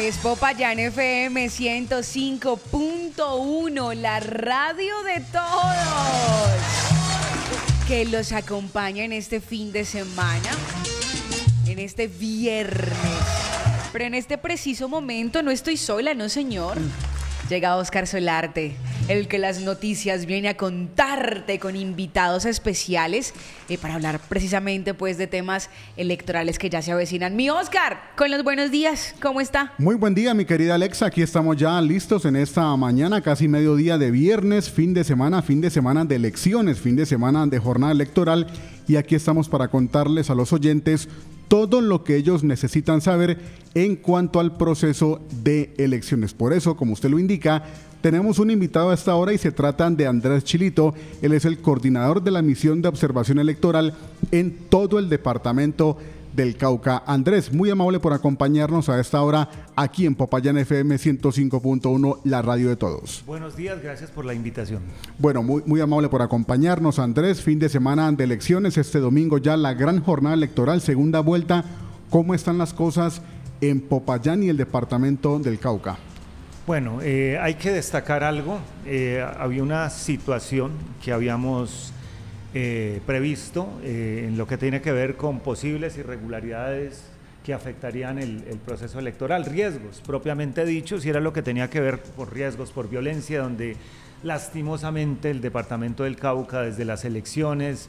es Popayán FM 105.1, la radio de todos, que los acompaña en este fin de semana, en este viernes. Pero en este preciso momento no estoy sola, no señor. Llega Oscar Solarte, el que las noticias viene a contarte con invitados especiales para hablar precisamente pues de temas electorales que ya se avecinan. Mi Oscar, con los buenos días, ¿cómo está? Muy buen día, mi querida Alexa. Aquí estamos ya listos en esta mañana, casi mediodía de viernes, fin de semana de elecciones, fin de semana de jornada electoral. Y aquí estamos para contarles a los oyentes todo lo que ellos necesitan saber en cuanto al proceso de elecciones. Por eso, como usted lo indica, tenemos un invitado a esta hora y se trata de Andrés Chilito. Él es el coordinador de la misión de observación electoral en todo el departamento del Cauca. Andrés, muy amable por acompañarnos a esta hora aquí en Popayán FM 105.1, la radio de todos. Buenos días, gracias por la invitación. Bueno, muy amable por acompañarnos, Andrés. Fin de semana de elecciones, este domingo ya la gran jornada electoral, segunda vuelta. ¿Cómo están las cosas en Popayán y el departamento del Cauca? Bueno, hay que destacar algo. Había una situación que habíamos previsto en lo que tiene que ver con posibles irregularidades que afectarían el proceso electoral, riesgos propiamente dichos, y era lo que tenía que ver por riesgos, por violencia, donde lastimosamente el departamento del Cauca desde las elecciones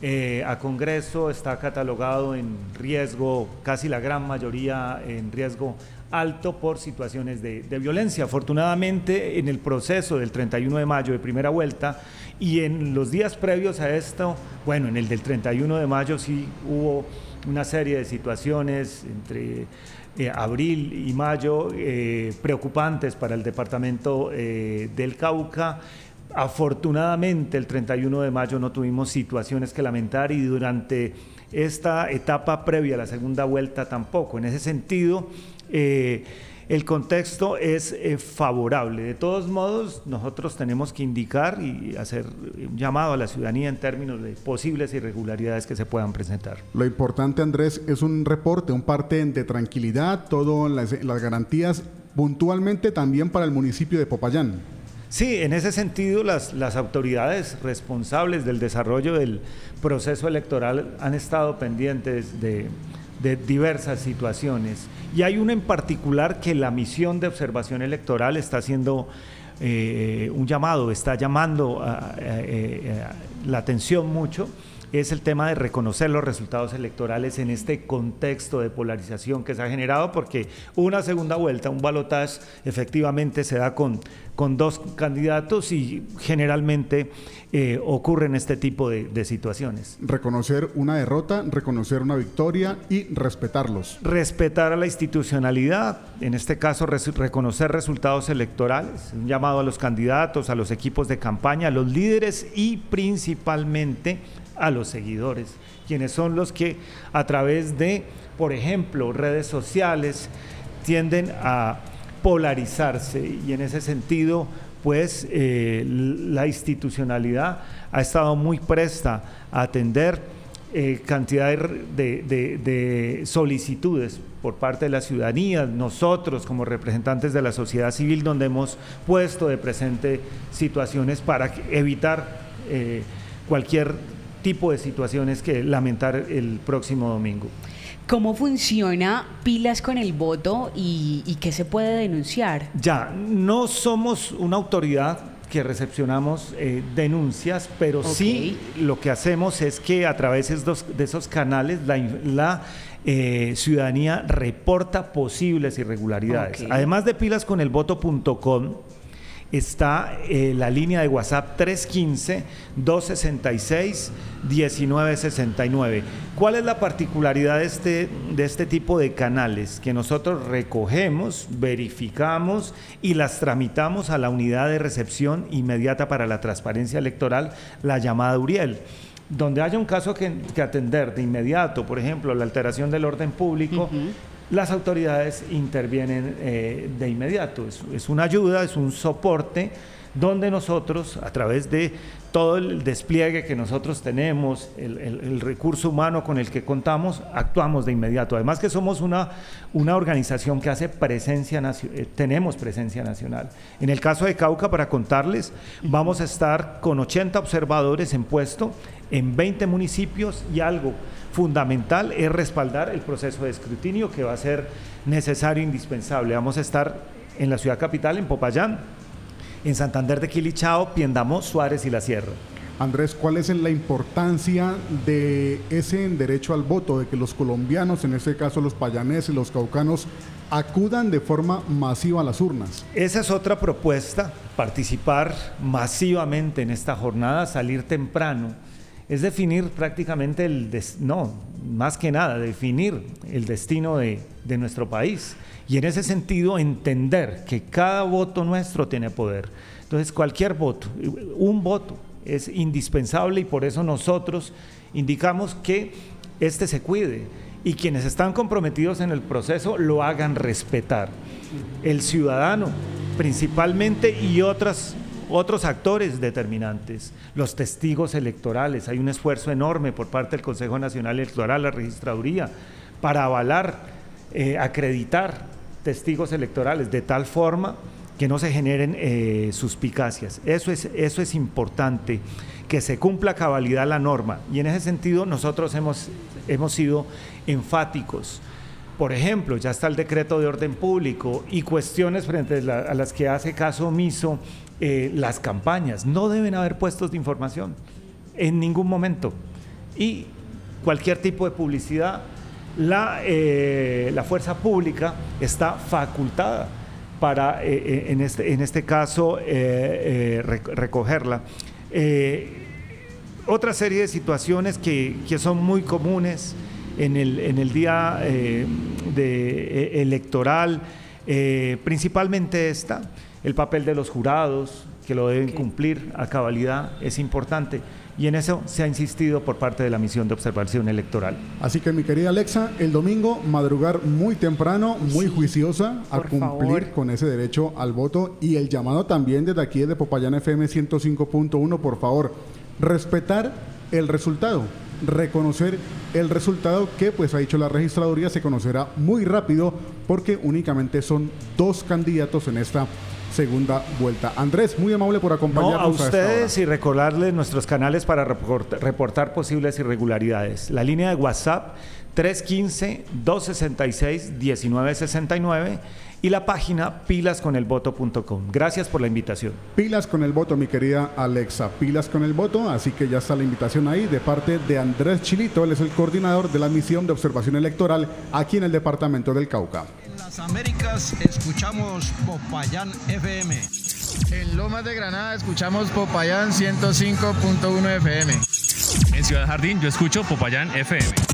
a Congreso está catalogado en riesgo, casi la gran mayoría en riesgo alto por situaciones de violencia. Afortunadamente en el proceso del 31 de mayo de primera vuelta y en los días previos a esto, bueno, en el del 31 de mayo sí hubo una serie de situaciones entre abril y mayo preocupantes para el departamento del Cauca. Afortunadamente el 31 de mayo no tuvimos situaciones que lamentar y durante esta etapa previa a la segunda vuelta tampoco. En ese sentido, el contexto es favorable. De todos modos, nosotros tenemos que indicar y hacer un llamado a la ciudadanía en términos de posibles irregularidades que se puedan presentar. Lo importante, Andrés, es un reporte, un parte de tranquilidad, todas las garantías puntualmente también para el municipio de Popayán. Sí, en ese sentido las autoridades responsables del desarrollo del proceso electoral han estado pendientes de diversas situaciones, y hay una en particular que la misión de observación electoral está haciendo un llamado, está llamando la atención mucho. Es el tema de reconocer los resultados electorales en este contexto de polarización que se ha generado, porque una segunda vuelta, un balotaje, efectivamente se da con dos candidatos y generalmente ocurren este tipo de situaciones. Reconocer una derrota, reconocer una victoria y respetarlos. Respetar a la institucionalidad, en este caso reconocer resultados electorales, un llamado a los candidatos, a los equipos de campaña, a los líderes y principalmente a los seguidores, quienes son los que a través de, por ejemplo, redes sociales tienden a polarizarse, y en ese sentido pues la institucionalidad ha estado muy presta a atender cantidad de solicitudes por parte de la ciudadanía, nosotros como representantes de la sociedad civil, donde hemos puesto de presente situaciones para evitar cualquier tipo de situaciones que lamentar el próximo domingo. ¿Cómo funciona Pilas con el Voto y qué se puede denunciar? Ya, no somos una autoridad que recepcionamos denuncias, pero okay, sí lo que hacemos es que a través de esos canales la ciudadanía reporta posibles irregularidades. Okay. Además de pilasconelvoto.com, está la línea de WhatsApp 315-266-1969. ¿Cuál es la particularidad de este tipo de canales? Que nosotros recogemos, verificamos y las tramitamos a la unidad de recepción inmediata para la transparencia electoral, la llamada URIEL. Donde haya un caso que atender de inmediato, por ejemplo, la alteración del orden público, las autoridades intervienen de inmediato. Es una ayuda, es un soporte donde nosotros, a través de todo el despliegue que nosotros tenemos, el recurso humano con el que contamos, actuamos de inmediato. Además que somos una organización que hace tenemos presencia nacional. En el caso de Cauca, para contarles, vamos a estar con 80 observadores en puesto en 20 municipios, y algo fundamental es respaldar el proceso de escrutinio que va a ser necesario e indispensable. Vamos a estar en la ciudad capital, en Popayán, en Santander de Quilichao, Piendamó, Suárez y La Sierra. Andrés, ¿cuál es la importancia de ese derecho al voto, de que los colombianos, en este caso los payaneses, los caucanos, acudan de forma masiva a las urnas? Esa es otra propuesta, participar masivamente en esta jornada, salir temprano. Es definir prácticamente más que nada, definir el destino de nuestro país. Y en ese sentido, entender que cada voto nuestro tiene poder. Entonces, cualquier voto, un voto, es indispensable, y por eso nosotros indicamos que este se cuide y quienes están comprometidos en el proceso lo hagan respetar. El ciudadano, principalmente, y otros actores determinantes, los testigos electorales. Hay un esfuerzo enorme por parte del Consejo Nacional Electoral, la Registraduría, para avalar, acreditar testigos electorales de tal forma que no se generen suspicacias. Eso es importante, que se cumpla a cabalidad la norma, y en ese sentido nosotros hemos sido enfáticos. Por ejemplo, ya está el decreto de orden público y cuestiones frente a las que hace caso omiso las campañas. No deben haber puestos de información en ningún momento, y cualquier tipo de publicidad, la fuerza pública está facultada para, en este caso, recogerla. Otra serie de situaciones que son muy comunes en el día electoral, principalmente el papel de los jurados, que lo deben cumplir a cabalidad, es importante. Y en eso se ha insistido por parte de la misión de observación electoral. Así que, mi querida Alexa, el domingo madrugar muy temprano, muy juiciosa, a cumplir con ese derecho al voto, y el llamado también desde aquí, desde Popayán FM 105.1, por favor, respetar el resultado, reconocer el resultado que, pues, ha dicho la registraduría, se conocerá muy rápido porque únicamente son 2 candidatos en esta segunda vuelta. Andrés, muy amable por acompañarnos. A ustedes, y recordarles nuestros canales para reportar posibles irregularidades. La línea de WhatsApp 315-266-1969 y la página pilasconelvoto.com. Gracias por la invitación. Pilas con el voto, mi querida Alexa. Pilas con el voto, así que ya está la invitación ahí de parte de Andrés Chilito. Él es el coordinador de la misión de observación electoral aquí en el departamento del Cauca. En las Américas escuchamos Popayán FM. En Lomas de Granada escuchamos Popayán 105.1 FM. En Ciudad Jardín yo escucho Popayán FM.